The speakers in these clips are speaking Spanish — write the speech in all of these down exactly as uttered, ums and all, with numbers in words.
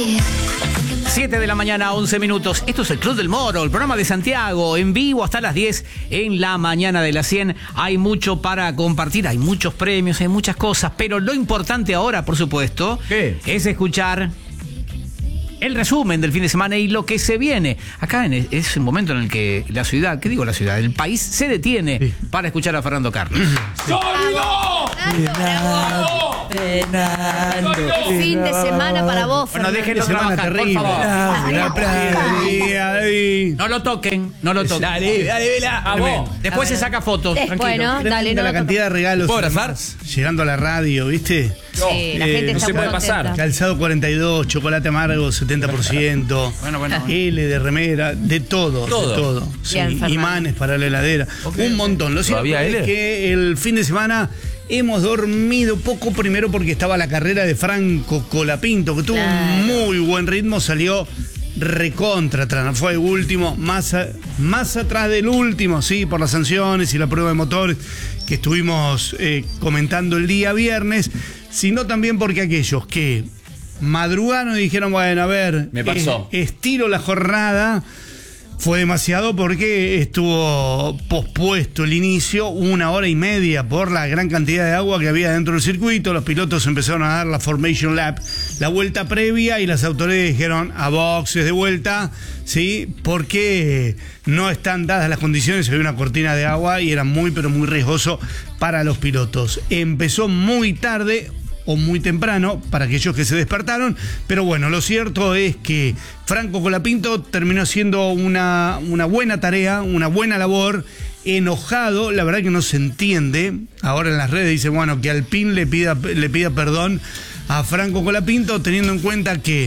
siete de la mañana, once minutos. Esto es el Club del Moro, el programa de Santiago, en vivo hasta las diez en la mañana de las cien. Hay mucho para compartir, hay muchos premios, hay muchas cosas, pero lo importante ahora, por supuesto, ¿Qué? es escuchar el resumen del fin de semana y lo que se viene. Acá en el, es el momento en el que la ciudad, ¿qué digo la ciudad? El país se detiene sí. para escuchar a Fernando Carlos. ¡Sólido! Fernando, Fernando, fin de semana para vos, Bueno, Fernando. déjenlo trabajar, por favor. No lo toquen, no lo toquen. Dale, dale, vela. A vos. Después se saca fotos. Después, Tranquilo. ¿no? Dale, no la lo cantidad de regalos. ¿Puedo abrazar? además, llegando a la radio, ¿viste? Sí, la gente Eh, está no se muy puede contenta. pasar. Calzado cuarenta y dos, chocolate amargo setenta por ciento, Bueno, bueno, bueno. L de remera, de todo, Todo. de todo. Sí, Bien, Fernando. imanes para la heladera, un montón. Lo cierto ¿Todavía es L? que el fin de semana hemos dormido poco, primero porque estaba la carrera de Franco Colapinto, que tuvo Claro. un muy buen ritmo, salió recontra atrás, no fue último, más, a- más atrás del último, sí, por las sanciones y la prueba de motores que estuvimos eh, comentando el día viernes, sino también porque aquellos que madrugaron y dijeron, bueno, a ver, Me pasó. eh, estiro la jornada, fue demasiado porque estuvo pospuesto el inicio una hora y media por la gran cantidad de agua que había dentro del circuito. Los pilotos empezaron a dar la Formation Lap, la vuelta previa, y las autoridades dijeron a boxes de vuelta, ¿sí? Porque no están dadas las condiciones, había una cortina de agua y era muy, pero muy riesgoso para los pilotos. Empezó muy tarde o muy temprano para aquellos que se despertaron, pero bueno, lo cierto es que Franco Colapinto terminó haciendo una, una buena tarea, una buena labor, enojado, la verdad que no se entiende, ahora en las redes dice, bueno, que Alpine le pida, le pida perdón a Franco Colapinto, teniendo en cuenta que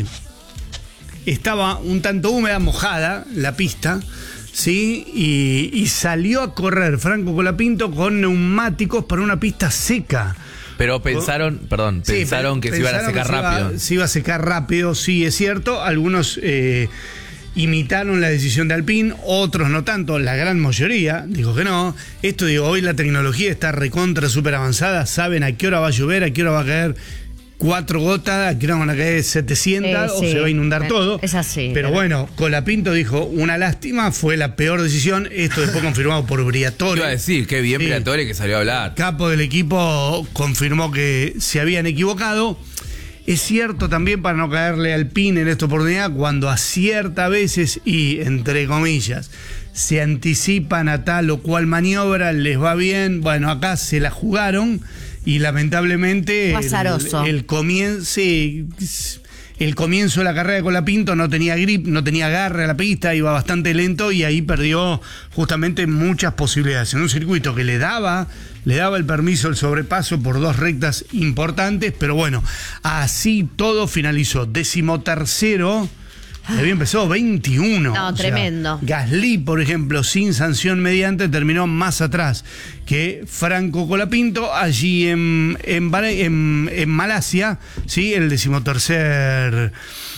estaba un tanto húmeda, mojada la pista, ¿sí? Y, y salió a correr Franco Colapinto con neumáticos para una pista seca. Pero pensaron, perdón, Sí, pensaron pe- que se iban a pensaron secar que se iba- rápido. Se iba a secar rápido, sí, es cierto. Algunos eh, imitaron la decisión de Alpine, otros no tanto. La gran mayoría dijo que no. Esto, digo, hoy la tecnología está recontra, súper avanzada. Saben a qué hora va a llover, a qué hora va a caer cuatro gotas, a qué hora van a caer setecientas, Sí, o sí. se va a inundar todo. Es así, Pero pero- bueno, Colapinto dijo, una lástima, fue la peor decisión. Esto después confirmado por Briatore. Iba a decir, qué bien Sí. Briatore que salió a hablar. Capo del equipo confirmó que se habían equivocado. Es cierto también, para no caerle al pin en esta oportunidad, cuando acierta a veces y, entre comillas, se anticipan a tal o cual maniobra, les va bien. Bueno, acá se la jugaron y lamentablemente Fue azaroso. el, el comienzo... sí, el comienzo de la carrera de Colapinto no tenía grip, no tenía agarre a la pista, iba bastante lento y ahí perdió justamente muchas posibilidades. En un circuito que le daba, le daba el permiso el sobrepaso por dos rectas importantes, pero bueno, así todo finalizó. Decimotercero, había empezado veintiuno. No, O sea, tremendo. Gasly, por ejemplo, sin sanción mediante, terminó más atrás que Franco Colapinto, allí en, en, Bahre- en, en Malasia, ¿sí? El decimotercer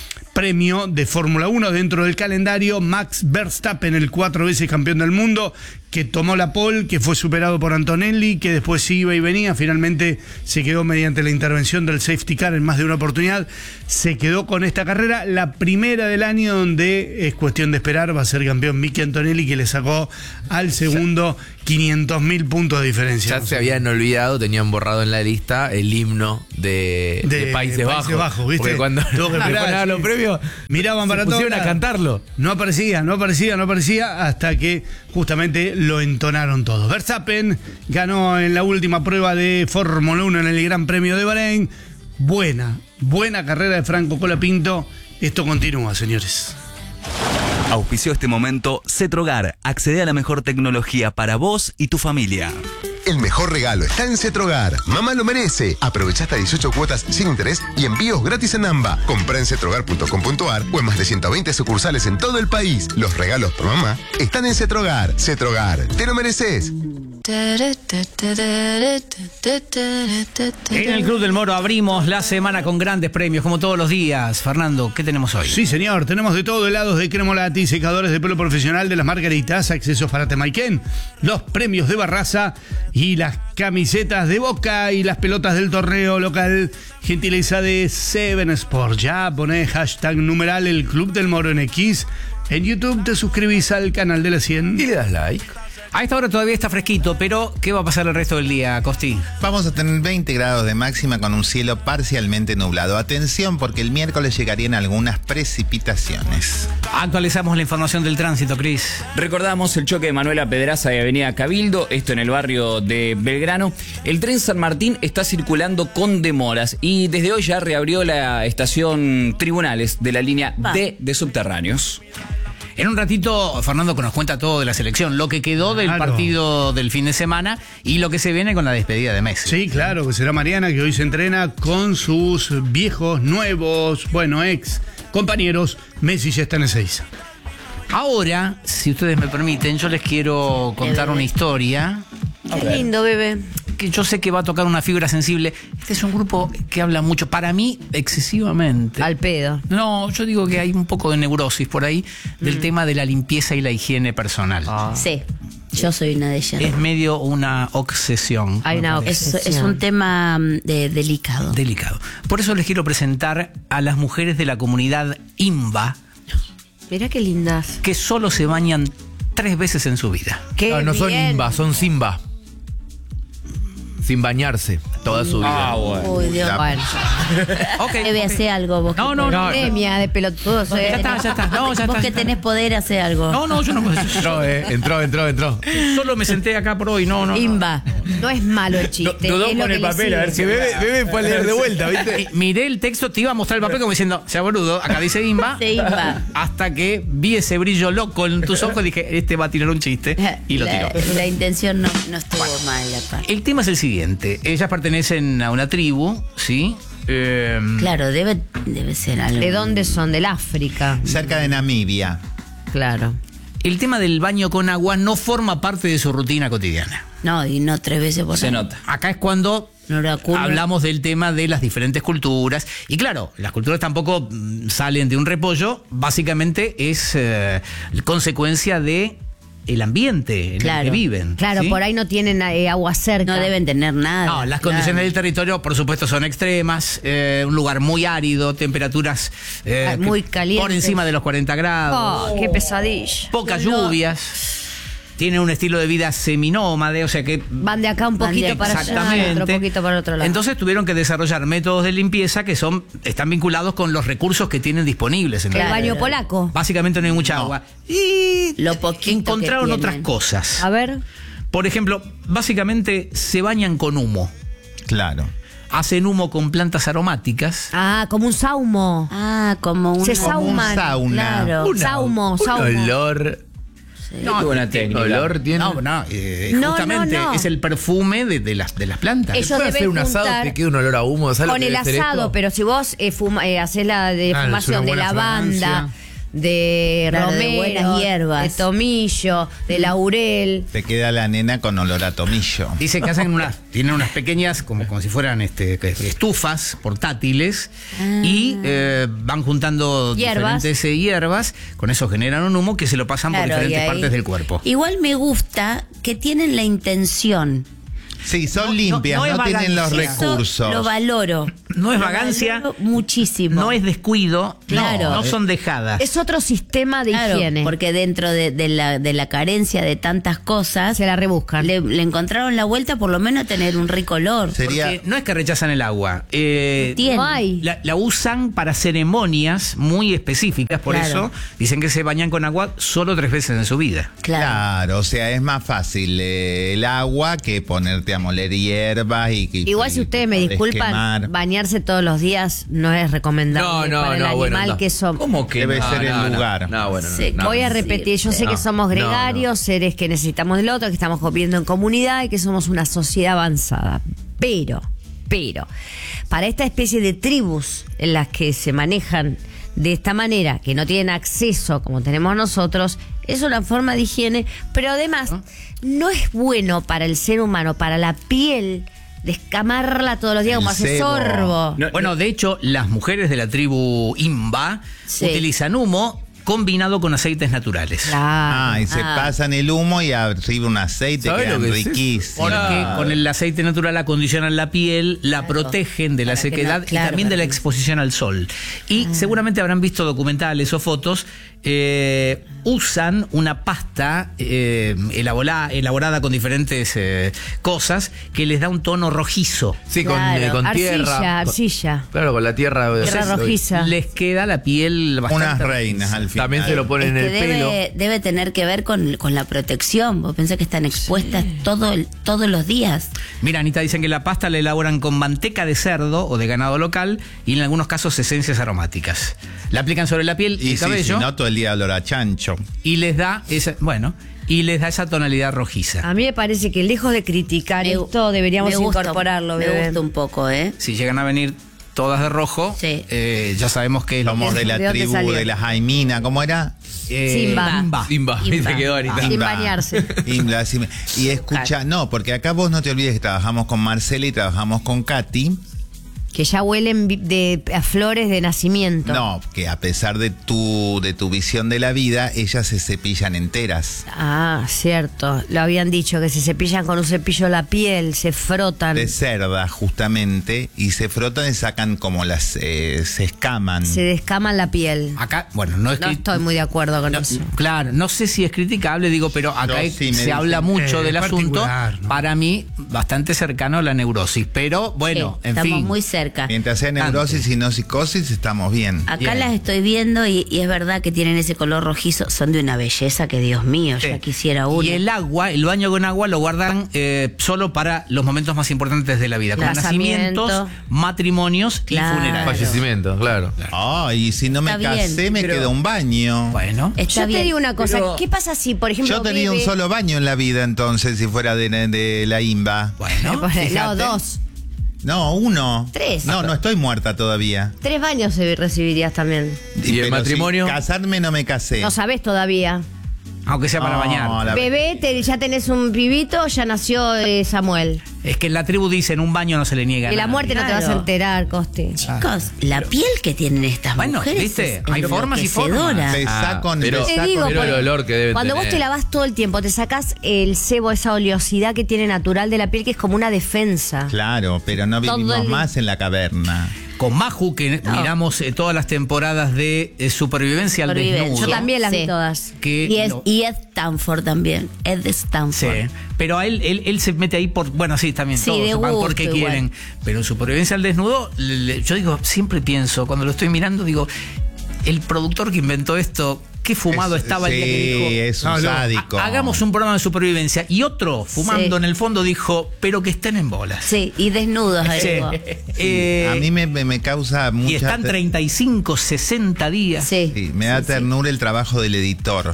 premio de Fórmula uno dentro del calendario. Max Verstappen, el cuatro veces campeón del mundo, que tomó la pole, que fue superado por Antonelli, que después iba y venía, finalmente se quedó mediante la intervención del safety car en más de una oportunidad, se quedó con esta carrera, la primera del año donde es cuestión de esperar, va a ser campeón Mickey Antonelli, que le sacó al segundo quinientos mil puntos de diferencia. Ya se habían olvidado, tenían borrado en la lista el himno de, De de Países, Países Bajos. Bajos, ¿viste? Porque cuando Tuvo que después esperar, daban los sí. premios, Miraban se para todos pusieron a lados. cantarlo. No aparecía, no aparecía, no aparecía, hasta que justamente lo entonaron todos. Verstappen ganó en la última prueba de Fórmula uno en el Gran Premio de Bahrein. Buena, buena carrera de Franco Colapinto. Esto continúa, señores. Auspició este momento Cetrogar. Accede a la mejor tecnología para vos y tu familia. El mejor regalo está en Cetrogar. Mamá lo merece. Aprovecha hasta dieciocho cuotas sin interés y envíos gratis en AMBA. Comprá en cetrogar punto com punto ar o en más de ciento veinte sucursales en todo el país. Los regalos por mamá están en Cetrogar. Cetrogar, te lo mereces. En el Club del Moro abrimos la semana con grandes premios, como todos los días. Fernando, ¿qué tenemos hoy? Sí, señor, tenemos de todo: helados de Cremolati, secadores de pelo profesional de las Margaritas, accesos para Temaiken, los premios de Barraza y las camisetas de Boca y las pelotas del torneo local, gentileza de Seven Sport. Ya poné hashtag numeral el Club del Moro en X. En YouTube te suscribís al canal de la cien Y le das like. A esta hora todavía está fresquito, pero ¿qué va a pasar el resto del día, Costi? Vamos a tener veinte grados de máxima con un cielo parcialmente nublado. Atención, porque el miércoles llegarían algunas precipitaciones. Actualizamos la información del tránsito, Cris. Recordamos el choque de Manuela Pedraza y Avenida Cabildo, esto en el barrio de Belgrano. El tren San Martín está circulando con demoras y desde hoy ya reabrió la estación Tribunales de la línea D de subterráneos. En un ratito, Fernando nos cuenta todo de la selección, lo que quedó del Claro. partido del fin de semana y lo que se viene con la despedida de Messi. Sí, claro, que será Mariana, que hoy se entrena con sus viejos, nuevos, bueno, ex compañeros. Messi ya está en Ezeiza. Ahora, si ustedes me permiten, yo les quiero contar una historia Qué lindo, bebé. que yo sé que va a tocar una fibra sensible. Este es un grupo que habla mucho, para mí, excesivamente. Al pedo. No, yo digo que hay un poco de neurosis por ahí del Mm. tema de la limpieza y la higiene personal. Sí, yo soy una de ellas. Es medio una obsesión. Hay una Es, obsesión. es un tema mm, de- delicado. Delicado. Por eso les quiero presentar a las mujeres de la comunidad IMBA, Mirá qué lindas. que solo se bañan tres veces en su vida. Qué No, no son bien. Imba, son Simba. Sin bañarse toda su vida. Ah, bueno. Uy, Dios. Bueno, Ok. Debe ok. hacer algo vos. No, que- no, no. premia de pelotudos. Vos que eh. Ya está, tenés- ya está. No, ya Vos está, que ya está. tenés poder hacer algo. No, no, yo no puedo. Entró, eh. Entró, entró, entró. Solo me senté acá por hoy. No, no. no. Imba. No es malo el chiste. Dudó es lo con que el le papel, sigue. a ver si- Que bebé, bebé fue a leer de vuelta, ¿viste? Eh, Miré el texto, te iba a mostrar el papel como diciendo, sea boludo, acá dice IMBA. Sí, Imba. Hasta que vi ese brillo loco en tus ojos y dije, este va a tirar un chiste. Y lo la, tiró. la intención no, no estuvo mal, aparte. El tema es el siguiente. Ellas pertenecen a una tribu, ¿sí? Eh, Claro, debe, debe ser algo. ¿De dónde son? Del África. Cerca de Namibia. Claro. El tema del baño con agua no forma parte de su rutina cotidiana. No, y no tres veces por Se año. nota. Acá es cuando No lo ocurre. hablamos del tema de las diferentes culturas. Y claro, las culturas tampoco mm, salen de un repollo. Básicamente es eh, consecuencia de el ambiente en Claro. el que viven. Claro, ¿sí? por ahí no tienen eh, agua cerca. No deben tener nada. No, las condiciones claro. del territorio, por supuesto, son extremas. eh, un lugar muy árido, temperaturas eh, Ah, muy que- calientes. por encima de los cuarenta grados. Oh, qué pesadilla. Pocas No. lluvias. Tienen un estilo de vida seminómade, o sea que Van de acá un Van de poquito acá. para allá, exactamente. otro poquito para otro lado. Entonces tuvieron que desarrollar métodos de limpieza que son están vinculados con los recursos que tienen disponibles en el la baño polaco. Básicamente no hay mucha agua. Y Lo poquito encontraron que otras tienen. cosas. A ver. Por ejemplo, básicamente se bañan con humo. Claro. Hacen humo con plantas aromáticas. Ah, como un saumo. Ah, como un. Se Como un sauman. sauna. Claro. Una- Saumo, un saumo. olor. No, Qué buena ¿Qué técnica. olor tiene? No, no, eh, No, justamente no, no. es el perfume de, de las, de las plantas. Ellos Puede deben hacer un asado, juntar te queda un olor a humo. ¿sabes lo con que el debe ser asado, esto? pero si vos eh, fuma- eh, haces la defumación una de buena lavanda, fragancia. de Claro, de romero, buenas hierbas. de tomillo, de laurel. Te queda la nena con olor a tomillo. Dice que hacen unas, tienen unas pequeñas, como, como si fueran este, que- estufas portátiles y eh, van juntando Hierbas. diferentes eh, hierbas, con eso generan un humo que se lo pasan por Claro, diferentes y ahí- partes del cuerpo. Igual me gusta que tienen la intención. Sí, son No, no, limpias, no no, es tienen los vagancia. Eso recursos. lo valoro. No es Lo vagancia, valoro muchísimo. no es descuido, Claro. no, no son dejadas. Es otro sistema de Claro, higiene. porque dentro de, de la, de la carencia de tantas cosas, se la rebuscan. le, le encontraron la vuelta por lo menos a tener un rico olor. Sería Porque no es que rechazan el agua. eh, Tiene. No hay. La, la usan para ceremonias muy específicas, por Claro. eso dicen que se bañan con agua solo tres veces en su vida. Claro. Claro, o sea, es más fácil eh, el agua que ponerte a moler hierbas y que. Igual si y ustedes me podés disculpan, quemar. bañarse todos los días no es recomendable No, no, para el no, animal bueno, no. que somos. ¿Cómo que Debe no, ser el no, no. lugar. No, bueno, no, Sí, no. Voy a sí, repetir, yo sé no. que somos No, gregarios, seres que necesitamos del otro, que estamos viviendo en comunidad y que somos una sociedad avanzada. Pero, pero, para esta especie de tribus en las que se manejan de esta manera, que no tienen acceso como tenemos nosotros, es una forma de higiene, pero además no es bueno para el ser humano, para la piel, descamarla todos los días El como hace sebo. sorbo. No, Bueno, de hecho, las mujeres de la tribu Imba Sí. utilizan humo combinado con aceites naturales. Claro. Ah, y se Ah. pasan el humo y arriba un aceite, ¿Sabes quedan lo que es eso? riquísimos. Porque Claro. con el aceite natural acondicionan la piel, la Claro. protegen de la Para que sequedad no- claro, y también de la para que- exposición al sol. Y seguramente habrán visto documentales o fotos, eh, usan una pasta eh, elaborada, elaborada con diferentes eh, cosas que les da un tono rojizo. Sí, con, Claro, eh, con arcilla, tierra. arcilla. Claro, con la tierra. Tierra Entonces, rojiza. Les queda la piel bastante Unas rojiza. reinas al final. También se lo ponen Es en que el pelo. debe, debe tener que ver con, con la protección. Vos pensás que están expuestas todo el- todos los días. Mira, Anita, dicen que la pasta la elaboran con manteca de cerdo o de ganado local y en algunos casos esencias aromáticas. La aplican sobre la piel y Y el sí, si cabello no, todo el día olor a chancho. y les da esa, bueno, y les da esa tonalidad rojiza. A mí me parece que lejos de criticar Me- esto, deberíamos me gusta- incorporarlo, Me bebé. gusta un poco, ¿eh? Si llegan a venir todas de rojo, Sí. eh, ya sabemos que es lo Somos que de la ¿De dónde tribu salió? de la Jaimina, ¿cómo era? eh, Simba. Imba. Simba, Imba. viste, quedó ahorita. Sin Imba. bañarse. Imba, sí. Y escucha, no, porque acá vos no te olvides que trabajamos con Marcela y trabajamos con Katy. Que ya huelen vi- de, a flores de nacimiento. No, que a pesar de tu, de tu visión de la vida, ellas se cepillan enteras. Ah, cierto. Lo habían dicho, que se cepillan con un cepillo la piel, se frotan. De cerda, justamente, y se frotan y sacan como las. eh, se escaman. Se descaman la piel. Acá, bueno, no es No que- estoy muy de acuerdo con no, eso. claro, no sé si es criticable, digo, pero acá No, hay- sí, me se dicen, habla mucho eh, del asunto. particular, ¿no? Para mí, bastante cercano a la neurosis. Pero bueno, Sí, en estamos fin. muy cerca. Mientras sea neurosis y no psicosis, estamos bien. Acá Bien. las estoy viendo y, y es verdad que tienen ese color rojizo. Son de una belleza que, Dios mío, Sí. ya quisiera uno. Y el agua, el baño con agua lo guardan eh, solo para los momentos más importantes de la vida, como Casamiento. nacimientos, matrimonios Claro. y funerales. Fallecimiento, claro. Ah, y si no me Está bien, casé, me pero- queda un baño. Bueno, Está Yo bien. te digo una cosa, pero- ¿qué pasa si, por ejemplo, Yo tenía un bebe- solo baño en la vida, entonces, si fuera de, de la IMBA. bueno. No, Fíjate. dos. No, uno. Tres. No, no estoy muerta todavía. Tres baños se recibirías también. ¿Y el Pero matrimonio? si casarme no me casé. No sabés todavía. Aunque sea para No, bañar. la- Bebé, te- ya tenés un pibito, ya nació eh, Samuel. Es que en la tribu dicen un baño no se le niega. a Y la nadie. muerte no te vas a Claro. enterar, Costi. Chicos, la piel que tienen estas Bueno, mujeres ¿viste? es Hay formas y formas. enloquecedora. Besá Ah, con, pero- besá Te digo, con- pero el porque olor que deben cuando vos tener. te lavas todo el tiempo, te sacás el sebo, esa oleosidad que tiene natural de la piel, que es como una defensa. Claro, pero no Todo vivimos el- más en la caverna. Con Maju, que No. miramos eh, todas las temporadas de eh, supervivencia al Supervivencia. desnudo. Yo también las vi Sí. todas. Que Y es, lo- y es Stanford también. Es de Sí, Stanford. pero a él, él, él se mete ahí por. Bueno, sí, también Sí, todos de van gusto porque igual. quieren. Pero en supervivencia al desnudo, le- le- yo digo, siempre pienso, cuando lo estoy mirando, digo, el productor que inventó esto, qué fumado Es- estaba el día que sí, dijo. es un "No, no, sádico". ha- hagamos un programa de supervivencia. Y otro, fumando Sí. en el fondo, dijo, pero que estén en bolas. Sí, y desnudos. Sí. digo. Eh, A mí me, me- me causa mucha... y están te- treinta y cinco, sesenta días. Sí. Sí, me da ternura el trabajo del editor.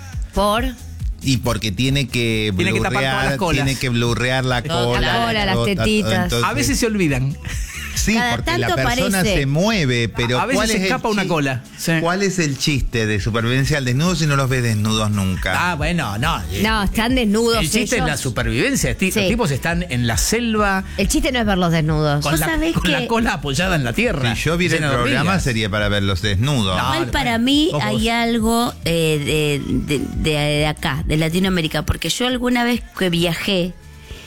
Por Y porque tiene que Tiene que tapar todas las blurrear, colas. tiene que blurrear la cola. la cola, las todo- tetitas. entonces- A veces se olvidan. Sí, Cada porque la tanto persona aparece. se mueve, pero A veces ¿cuál se es el escapa una chi- cola. Sí. ¿Cuál es el chiste de supervivencia al desnudo si no los ves desnudos nunca? Ah, bueno, no. eh, no, están desnudos El chiste ellos. es la supervivencia. Esti- Sí. Los tipos están en la selva El chiste no es verlos desnudos. con, ¿Vos la, sabés con que- la cola apoyada en la tierra. Si yo viera el llena de programa hormigas. sería para verlos desnudos. No. Igual para mí Ojos. hay algo eh, de, de- de- de acá, de Latinoamérica, porque yo alguna vez que viajé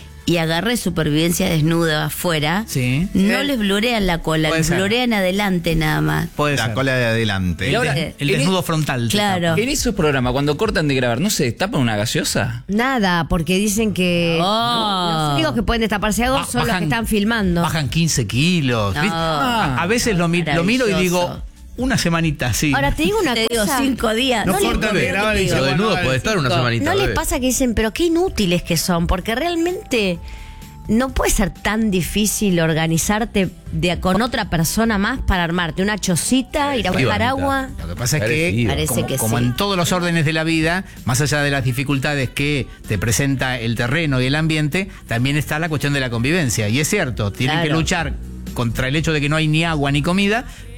y agarré supervivencia desnuda afuera, Sí. no les blurean la cola, Puede les ser. blurean adelante nada más. Puede La ser. cola de adelante. Y ahora- El, el en desnudo el- frontal. se Claro. llama. En esos programas, cuando cortan de grabar, ¿no se destapan una gaseosa? Nada, porque dicen que Oh. los únicos que pueden destaparse algo Ba- son los que bajan- están filmando. Bajan quince kilos. No. ¿viste? A, a veces lo, mi- lo miro y digo, Maravilloso. una semanita, sí. Ahora te digo una Te digo cosa. cinco días. No les- cortan de te grabar y digo. Pero Bueno, desnudo vale, puede estar una cinco. semanita. ¿No les bebé. pasa que dicen, pero qué inútiles que son? Porque realmente no puede ser tan difícil organizarte de, con otra persona más para armarte una chocita, ir a Sí, buscar bonita. agua. Lo que pasa es Parecido. que, Parece como, que como sí. en todos los órdenes de la vida, más allá de las dificultades que te presenta el terreno y el ambiente, también está la cuestión de la convivencia. Y es cierto, tienen Claro. que luchar contra el hecho de que no hay ni agua ni comida,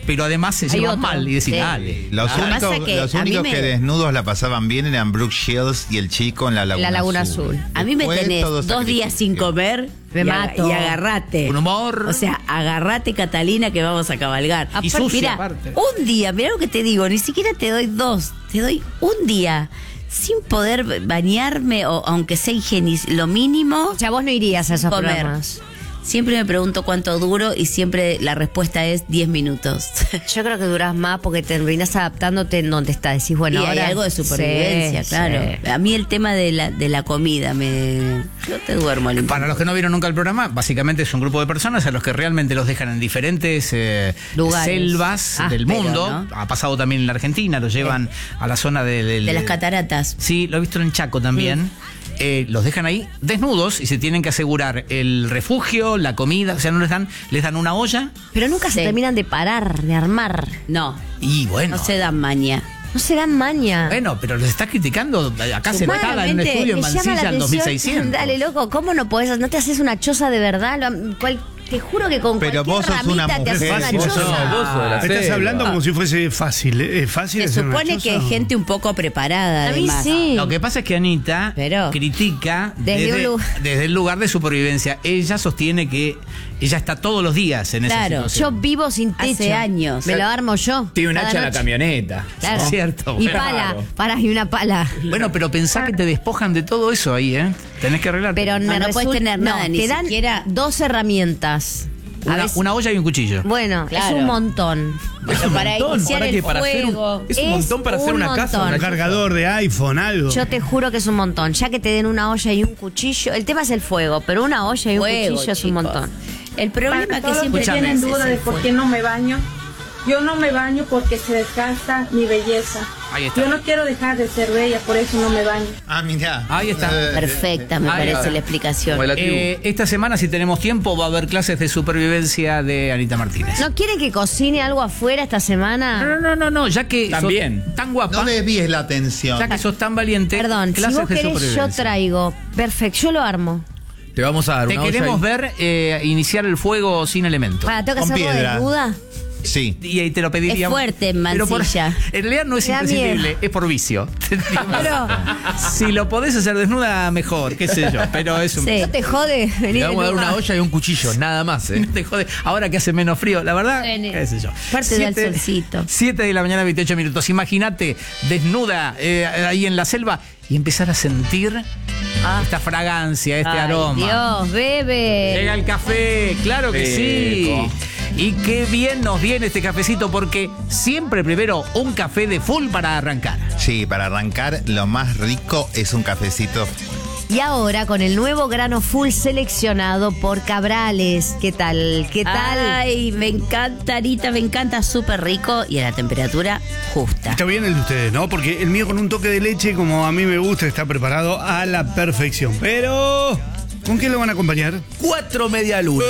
pero además se Hay llevan otro. mal y decís, Sí. dale. Los Lo que únicos, pasa que los a mí únicos me- que desnudos la pasaban bien eran Brooke Shields y el chico en la Laguna, La Laguna Azul. Azul. A mí me Después, tenés todo dos días sacrificio. sin comer Me y, aga- mato. y agarrate. Un humor. O sea, agarrate, Catalina, que vamos a cabalgar. Y Aparte, sucia, mira, aparte. un día, mira lo que te digo, ni siquiera te doy dos, te doy un día sin poder bañarme o aunque sea higieniz, lo mínimo. O sea, vos no irías a esos Comer. programas. Siempre me pregunto cuánto duro y siempre la respuesta es diez minutos. Yo creo que durás más porque te terminás adaptándote en donde estás. Decís, bueno, y ahora hay algo de supervivencia, Sí, claro. sí. A mí el tema de la, de la comida, me yo te duermo al Para los que no vieron nunca el programa, básicamente es un grupo de personas a los que realmente los dejan en diferentes eh, Lugares. selvas Ah, del pero, mundo. ¿no? Ha pasado también en la Argentina, los llevan a la zona de, del- de las cataratas. Sí, lo he visto en Chaco también. Mm. Eh, los dejan ahí desnudos y se tienen que asegurar el refugio, la comida, o sea, no les dan, les dan una olla Pero nunca se Sí. terminan de parar, de armar. No, y bueno. no se dan maña. No se dan maña. Bueno, pero los estás criticando acá sentada en un Humanamente, estudio en me llama la Mansilla en dos mil atención. seiscientos. Dale, loco, ¿cómo no podés? ¿No te haces una choza de verdad? Lo- cual- te juro que con Pero cualquier vos sos una ramita te haces mujer, una vos choza. sos- No, vos sos de la Estás selva. hablando como si fuese fácil. ¿eh? ¿Es fácil Se hacer una supone choza? que es gente un poco preparada, A mí además. sí. Lo que pasa es que Anita Pero- critica Desde desde, un lugar- desde el lugar de supervivencia. Ella sostiene que ella está todos los días en Claro. esa Yo situación. vivo sin techo. Hace años. Me lo armo yo. Tiene un cada hacha en la noche. camioneta. Claro. Es cierto, Y bueno. pala. Para, y una pala. Bueno, pero pensá que te despojan de todo eso ahí, ¿eh? Tenés que arreglar. Pero No, me no resulta- puedes tener nada, no, ni te dan siquiera- dos herramientas. A una, veces- una olla y un cuchillo. Bueno, Claro. es un montón. Pero para montón, iniciar ¿para el qué? Para hacer un- fuego. es un Es montón para hacer un una casa. montón. una Un cargador de iPhone, algo. Yo te juro que es un montón. Ya que te den una olla y un cuchillo. El tema es el fuego, pero una olla y un Fuego, cuchillo es un chicos. montón. El problema Para que todos los siempre que tienen tienes duda es de el por fuego. qué no me baño, yo no me baño porque se desgasta mi belleza. Ahí está. Yo no quiero dejar de ser bella, por eso no me baño. Ah, mira. Ahí está. Perfecta, me Ahí parece está. la explicación. Como la tribu. Eh, esta semana, si tenemos tiempo, va a haber clases de supervivencia de Anita Martínez. ¿No quieren que cocine algo afuera esta semana? No, no, no, no, ya que También. sos tan guapa, No desvíes la atención. ya que sos tan valiente, Perdón, si clases vos de querés, yo supervivencia. traigo. Perfecto, yo lo armo. Te vamos a dar Te una olla queremos y- ver eh, iniciar el fuego sin elementos. Para, ¿tengo que Con hacerlo piedra. desnuda? Sí. Y ahí te lo pediríamos. Es fuerte en Pero por- Mansilla. en realidad no es Me da imprescindible, miedo. es por vicio. Pero- si lo podés hacer desnuda, mejor, qué sé yo. Pero es un Sí. ¿No te jode Le venir vamos a dar desnuda? una olla y un cuchillo, nada más, ¿eh? No te jode. Ahora que hace menos frío, la verdad, Bueno. qué sé yo. Aparte da el solcito. siete de la mañana, veintiocho minutos. Imagínate desnuda eh, ahí en la selva y empezar a sentir esta fragancia, este Ay, aroma. Dios, bebe. Llega el café, claro que sí. Rico. Y qué bien nos viene este cafecito porque siempre primero un café de full para arrancar. Sí, para arrancar, lo más rico es un cafecito. Y ahora con el nuevo grano full seleccionado por Cabrales. ¿Qué tal? ¿Qué tal? Ay, me encanta, Anita, me encanta, súper rico y a la temperatura justa. Está bien el de ustedes, ¿no? Porque el mío con un toque de leche, como a mí me gusta, está preparado a la perfección. Pero, ¿con qué lo van a acompañar? Cuatro media luna.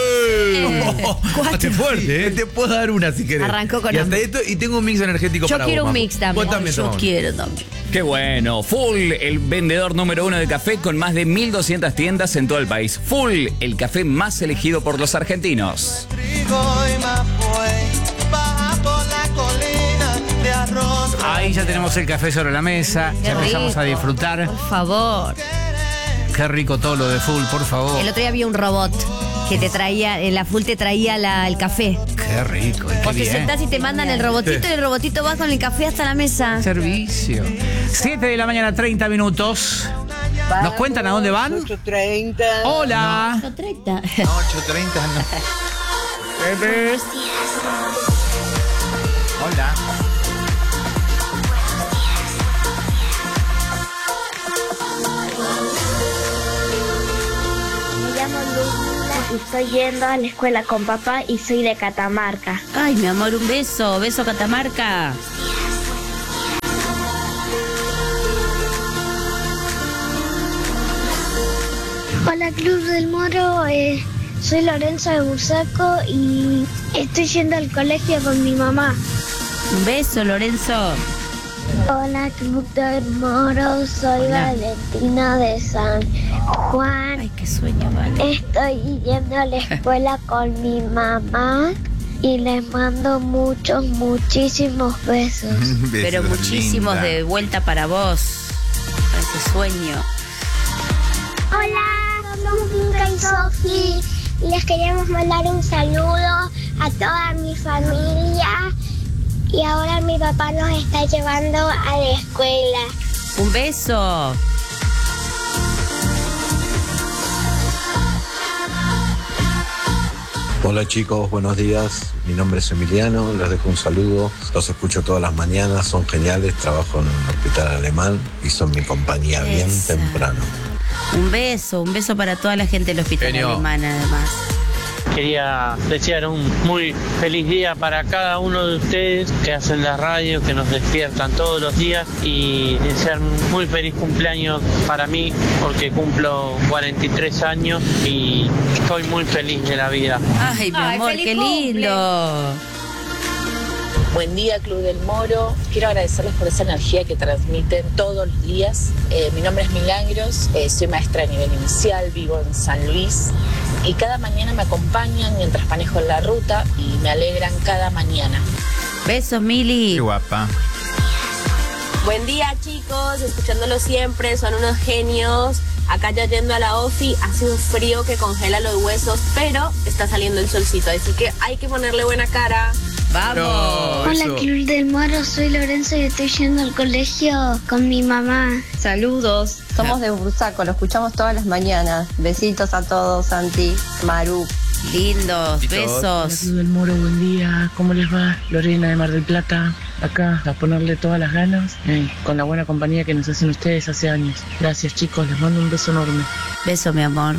Bastante fuerte, ¿eh? Te puedo dar una si querés. Arrancó con y, hasta hambre. esto, y tengo un mix energético Yo para quiero vos, un Majo. mix también. Vos también, Yo tomá. quiero también. Qué bueno. Full, el vendedor número uno de café con más de mil doscientas tiendas en todo el país. Full, el café más elegido por los argentinos. Ahí ya tenemos el café sobre la mesa, Qué ya empezamos rico. a disfrutar. Por favor. Qué rico todo lo de full, por favor. El otro día había un robot que te traía, en la full te traía la- el café. Qué rico, y qué Vos te bien. sentás y te mandan el robotito y el robotito va con el café hasta la mesa. Servicio. siete de la mañana, treinta minutos. ¿Nos cuentan a dónde van? ocho treinta. Hola. ocho treinta. ocho treinta, no. Hola. Me llamo Luna y estoy yendo a la escuela con papá y soy de Catamarca. Ay, mi amor, un beso. Beso, Catamarca. Hola Club del Moro, eh, soy Lorenzo de Bursaco y estoy yendo al colegio con mi mamá. Un beso, Lorenzo. Hola Club del Moro, soy Hola. Valentina de San Juan. Ay, qué sueño, vale. Estoy yendo a la escuela con mi mamá y les mando muchos, muchísimos besos. Pero muchísimos linda. de vuelta para vos, para ese sueño. Hola, somos Inca y Sofi y les queremos mandar un saludo a toda mi familia y ahora mi papá nos está llevando a la escuela. Un beso. Hola chicos, buenos días. Mi nombre es Emiliano, les dejo un saludo. Los escucho todas las mañanas, son geniales. Trabajo en un hospital alemán y son mi compañía bien Esa. temprano. Un beso, un beso para toda la gente del hospital Genio. alemán, además. Quería desear un muy feliz día para cada uno de ustedes que hacen la radio, que nos despiertan todos los días, y desear un muy feliz cumpleaños para mí porque cumplo cuarenta y tres años y estoy muy feliz de la vida. Ay, mi Ay, amor, feliz qué cumple. lindo. Buen día, Club del Moro. Quiero agradecerles por esa energía que transmiten todos los días. Eh, mi nombre es Milagros, eh, soy maestra de nivel inicial, vivo en San Luis y cada mañana me acompañan mientras manejo la ruta y me alegran cada mañana. Besos, Mili. Qué guapa. Buen día, chicos, escuchándolo siempre, son unos genios. Acá ya yendo a la ofi, hace un frío que congela los huesos, pero está saliendo el solcito, así que hay que ponerle buena cara. ¡Vamos! Hola, Club del Moro, soy Lorenzo y estoy yendo al colegio con mi mamá. Saludos, somos de Bursaco, lo escuchamos todas las mañanas. Besitos a todos, Santi, Maru. Lindos, Besitos. besos. Club del Moro, buen día. ¿Cómo les va? Lorena de Mar del Plata, acá a ponerle todas las ganas, eh, con la buena compañía que nos hacen ustedes hace años. Gracias, chicos, les mando un beso enorme. Beso, mi amor.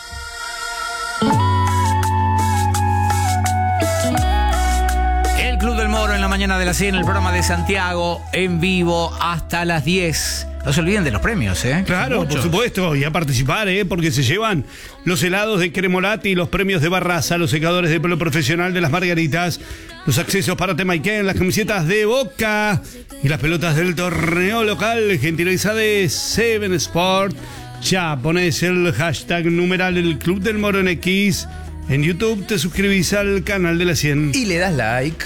El Club del Moro en la mañana de la cien, el programa de Santiago en vivo hasta las diez. No se olviden de los premios, ¿eh? Claro, Muchos. por supuesto, y a participar, ¿eh? Porque se llevan los helados de Cremolati, los premios de Barraza, los secadores de pelo profesional de las Margaritas, los accesos para Temaiken, las camisetas de Boca y las pelotas del torneo local, gentileza de Seven Sport. Ya pones el hashtag numeral el Club del Moro en X. En YouTube te suscribís al canal de la cien. Y le das like.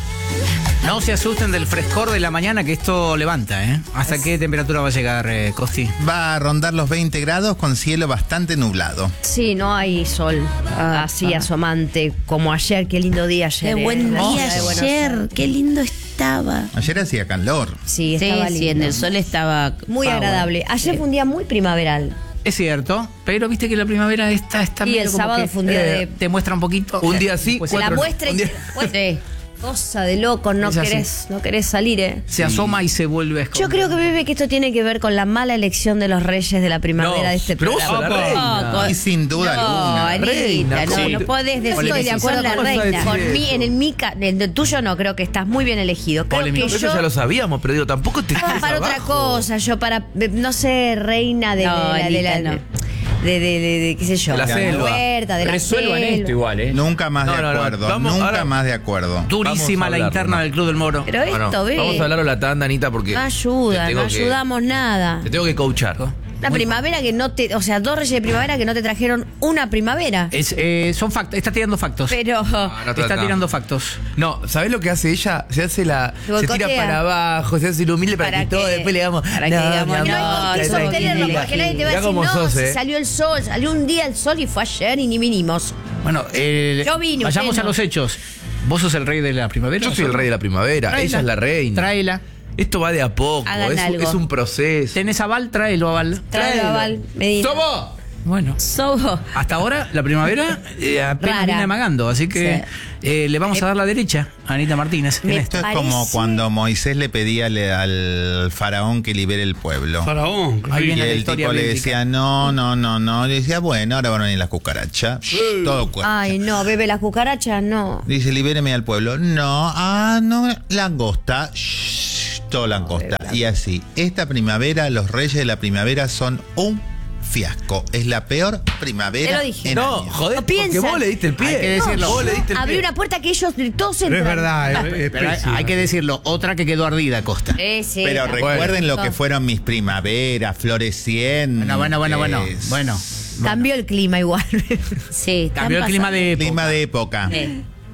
No se asusten del frescor de la mañana que esto levanta, ¿eh? ¿Hasta qué temperatura va a llegar, eh, Costi? Va a rondar los veinte grados con cielo bastante nublado. Sí, no hay sol así asomante como ayer. Qué lindo día ayer. Qué eh. buen Hermosa día de Buenos ayer, Aires. qué lindo estaba. Ayer hacía calor. Sí, Sí, estaba sí, lindo. en el sol estaba Muy power. agradable. Ayer Sí. fue un día muy primaveral. Es cierto, pero viste que la primavera está, está Y medio el como sábado que, fue un día eh, de- te muestra un poquito. Un día sí, Pues Se la cuatro- muestra y un día- Sí. Cosa de loco, no Es así. querés, no querés salir, ¿eh? se asoma y se vuelve a Yo esconder. creo que, bebé, que esto tiene que ver con la mala elección de los reyes de la primavera No, de este pero vos programa. sos la reina. No, con- Y sin duda no, alguna. Anita, Reina, no, ¿cómo no te- podés decir Estoy de que acuerdo sos la con- ¿cómo vas a reina. decir Con mí, eso? en el, mi ca- en el tuyo no, creo que estás muy bien elegido. Creo Polémico. que Eso yo... ya lo sabíamos, pero digo, tampoco te No, tires para otra abajo. cosa, yo para, eh, no sé, reina de, No, de la, de, la- Anita, no. de, de, de- de- qué sé yo, De la selva. huerta, de la Resuelvan selva. esto igual, ¿eh? Nunca más No, de no, no, acuerdo. vamos, nunca ahora- más de acuerdo. Durísima Vamos a la hablarlo, interna ¿no? del Club del Moro. Pero esto, Bueno, ve, vamos a hablarlo la tanda, Anita, porque no ayuda, te tengo no que- ayudamos nada. Te tengo que coachar. Una primavera que no te, o sea, dos reyes de primavera que no te trajeron una primavera. Es, eh, son factos, está tirando factos. Pero no, está trata. tirando factos. No, ¿sabés lo que hace ella? Se hace la. Se Se boicotea. tira para abajo, se hace lo humilde para, Para que todo que- después le digamos. para que digamos, mi no, amor, no hay con qué tranquila, sostenerlo porque nadie te va a Mirá decir, cómo no, sos, si eh. salió el sol, salió un día el sol y fue ayer y ni vinimos. Bueno, eh, Yo vine, vayamos usted a no. los hechos. ¿Vos sos el rey de la primavera? Yo soy el rey de la primavera, Tráela. ella es la reina. Tráela. Esto va de a poco, Hagan es, algo. es un proceso. ¿Tenés aval? Tráelo, aval. Tráelo, Val, Medina. ¡Somos! Bueno. Sobo. Hasta ahora, la primavera eh, apenas Rara. viene amagando, así que Sí. eh, le vamos a dar la derecha a Anita Martínez. en Me esto. Esto es como Parece- cuando Moisés le pedía le- al faraón que libere el pueblo. Faraón. Ahí Y viene la el historia tipo le bíblica. decía, no, no, no, no. Le decía, bueno, ahora van a venir las cucarachas. Todo cuerpo. Ay, no, bebé, las cucarachas, no. Dice, libéreme al pueblo. No, ah, no, langosta. Shh, todo langosta. Y así, esta primavera, los reyes de la primavera son un fiasco. Es la peor primavera. Te lo dije. en No, años. joder, No porque piensan. vos le diste el pie. Hay que decirlo. Vos le diste el Abrí pie. una puerta que ellos todos Pero entran. es verdad, es, es Pero hay, pésima. hay que decirlo, otra que quedó ardida, Costa. Eh, sí, Pero la- recuerden lo No. que fueron mis primaveras, florecientes. Bueno, bueno, bueno, bueno. Bueno. Cambió el clima igual. Sí, están Cambió el clima pasando- de época. Clima de época. Sí.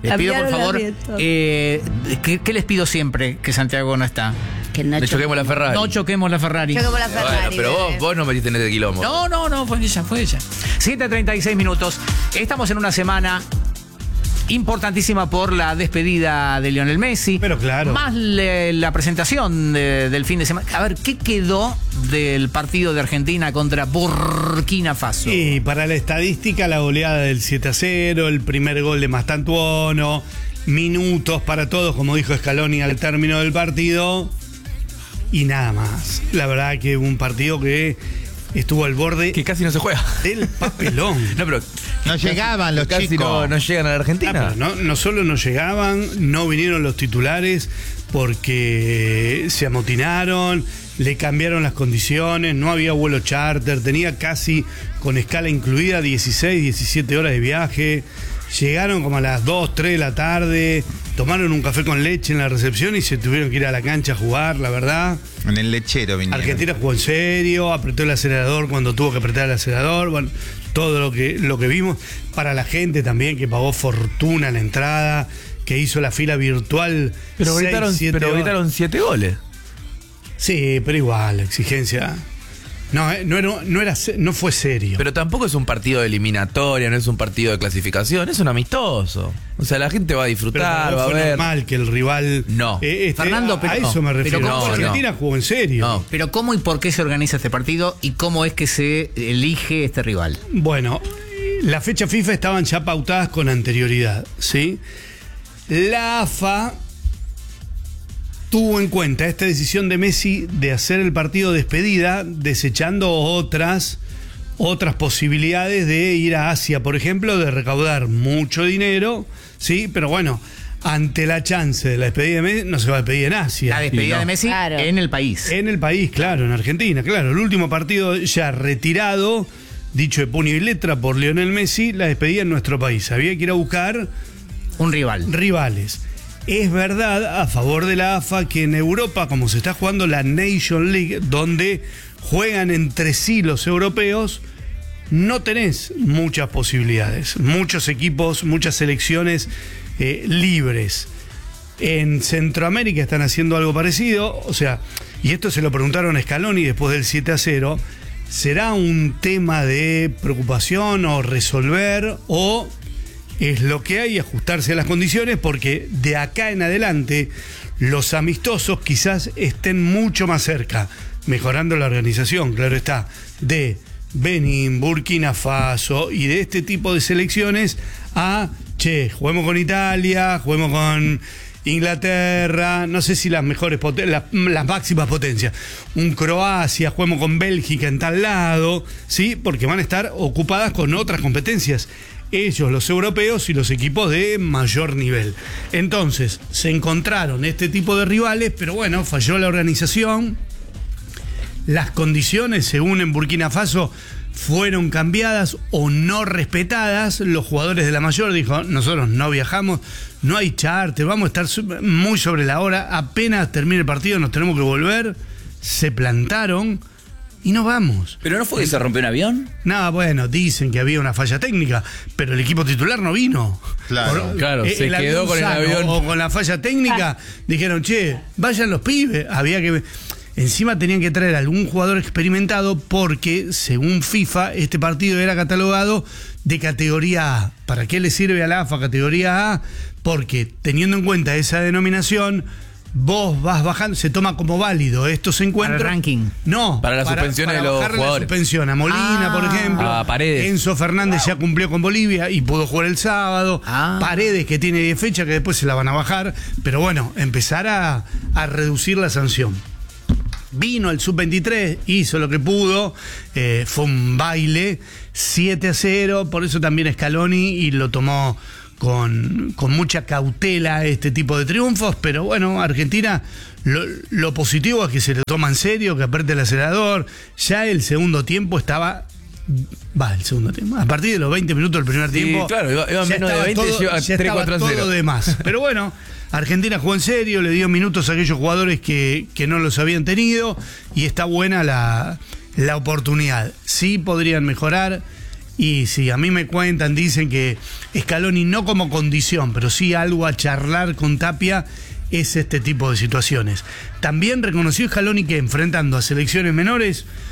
Les pido, por Cambiaron favor, la dieta. eh, ¿qué, qué les pido siempre que Santiago no está? Que no Le choquemos la Ferrari. No choquemos la Ferrari. Choquemos la Bueno, Ferrari. pero vos, bebé. vos no metiste en este quilombo. No, no, no, fue ella, fue ella. siete treinta y seis minutos. Estamos en una semana importantísima por la despedida de Lionel Messi. Pero claro. Más le- la presentación de- del fin de semana. A ver, ¿qué quedó del partido de Argentina contra Burkina Faso? Y para la estadística, la goleada del siete a cero, el primer gol de Mastantuono, minutos para todos, como dijo Scaloni al término del partido, y nada más. La verdad que un partido que estuvo al borde Que casi no se juega. del papelón. No, pero No llegaban los casi chicos. no, no llegan a la Ah, Argentina. pero no, no solo no llegaban, no vinieron los titulares porque se amotinaron, le cambiaron las condiciones, no había vuelo charter, tenía casi con escala incluida dieciséis, diecisiete horas de viaje. Llegaron como a las dos, tres de la tarde, tomaron un café con leche en la recepción y se tuvieron que ir a la cancha a jugar, la verdad. En el lechero vinieron. Argentina jugó en serio, apretó el acelerador cuando tuvo que apretar el acelerador, bueno, todo lo que, lo que vimos. Para la gente también que pagó fortuna en la entrada, que hizo la fila virtual. Pero seis, gritaron, siete pero horas. gritaron siete goles. Sí, pero igual, la exigencia. No, eh, no, era, no, era, se- no fue serio. Pero tampoco es un partido de eliminatoria, no es un partido de clasificación, es un amistoso. O sea, la gente va a Pero disfrutar, para vos va a fue ver. normal que el rival. No. eh, este, Fernando, a, pero a no. eso me refiero. Pero No, ¿cómo- Argentina jugó en serio. No. Pero ¿cómo y por qué se organiza este partido y cómo es que se elige este rival? Bueno, las fechas FIFA estaban ya pautadas con anterioridad, ¿sí? La A F A tuvo en cuenta esta decisión de Messi de hacer el partido despedida, desechando otras, otras posibilidades de ir a Asia, por ejemplo, de recaudar mucho dinero, ¿sí? Pero bueno, ante la chance de la despedida de Messi, no se va a despedir en Asia. La despedida Y no. de Messi Claro. en el país. En el país, claro, en Argentina, claro. El último partido ya retirado, dicho de puño y letra por Lionel Messi, la despedida en nuestro país. Había que ir a buscar Un rival. rivales. Es verdad, a favor de la A F A, que en Europa, como se está jugando la Nation League, donde juegan entre sí los europeos, no tenés muchas posibilidades. Muchos equipos, muchas selecciones eh, libres. En Centroamérica están haciendo algo parecido, o sea, y esto se lo preguntaron a Scaloni después del siete a cero, ¿será un tema de preocupación o resolver o es lo que hay, ajustarse a las condiciones? Porque de acá en adelante los amistosos quizás estén mucho más cerca, mejorando la organización, claro está, de Benín, Burkina Faso y de este tipo de selecciones a, che, juguemos con Italia, juguemos con Inglaterra, no sé si las mejores poten- las, las máximas potencias, un Croacia, juguemos con Bélgica en tal lado, ¿sí? Porque van a estar ocupadas con otras competencias, ellos, los europeos y los equipos de mayor nivel. Entonces, se encontraron este tipo de rivales, pero bueno, falló la organización. Las condiciones, según en Burkina Faso, fueron cambiadas o no respetadas. Los jugadores de la mayor dijo, nosotros no viajamos, no hay charter, vamos a estar su- muy sobre la hora, apenas termine el partido nos tenemos que volver. Se plantaron y no vamos. ¿Pero no fue que se rompió un avión? Nada, bueno, dicen que había una falla técnica, pero el equipo titular no vino. Claro, claro, se el quedó avión con el sano avión. O con la falla técnica, dijeron, che, vayan los pibes. Había que. Encima tenían que traer a algún jugador experimentado porque, según FIFA, este partido era catalogado de categoría A. ¿Para qué le sirve a la A F A categoría A? Porque, teniendo en cuenta esa denominación, vos vas bajando, se toma como válido estos encuentros. Para el ranking. No, Para las suspensiones de los bajarle la jugadores. suspensión a Molina, Ah. por ejemplo. A Paredes. Enzo Fernández ya cumplió con Bolivia y pudo jugar el sábado. Ah. Paredes, que tiene diez fechas, que después se la van a bajar. Pero bueno, empezar a, a reducir la sanción. Vino el sub veintitrés, hizo lo que pudo, eh, fue un baile, siete a cero, por eso también Scaloni y lo tomó con, con mucha cautela este tipo de triunfos, pero bueno, Argentina, lo, lo positivo es que se lo toma en serio, que apriete el acelerador, ya el segundo tiempo estaba... Va, el segundo tiempo. A partir de los veinte minutos del primer Sí, tiempo. claro, iba- iba ya menos de estaba veinte, todo, lleva ya tres, estaba cuatro a cero. todo de más. Pero bueno, Argentina jugó en serio, le dio minutos a aquellos jugadores que, que no los habían tenido y está buena la, la oportunidad. Sí podrían mejorar. Y si a mí me cuentan, dicen que Scaloni no como condición, pero sí algo a charlar con Tapia, es este tipo de situaciones. También reconoció Scaloni que enfrentando a selecciones menores